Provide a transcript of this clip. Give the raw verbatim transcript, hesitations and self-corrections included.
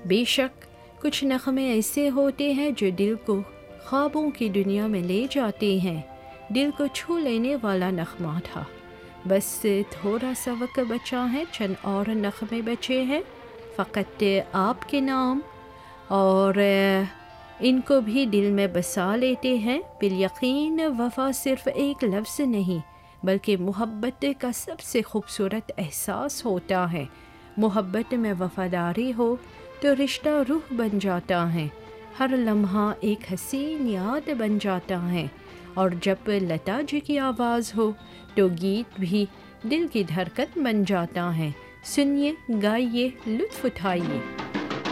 बेशक कुछ नग़मे ऐसे होते हैं जो दिल को ख्वाबों की दुनिया में ले जाते हैं। दिल को छू लेने वाला नग़मा था। बस थोड़ा सा वक्त बचा है, चंद और नग़मे बचे हैं फ़कत आपके नाम, और इनको भी दिल में बसा लेते हैं। बिल यकीन वफ़ा सिर्फ़ एक लफ्ज़ नहीं बल्कि मोहब्बत का सबसे खूबसूरत एहसास होता है। मोहब्बत में वफ़ादारी हो तो रिश्ता रूह बन जाता है, हर लम्हा एक हसीन याद बन जाता है, और जब लता जी की आवाज़ हो तो गीत भी दिल की धड़कन बन जाता है। सुनिए, गाइए, लुत्फ़ उठाइए।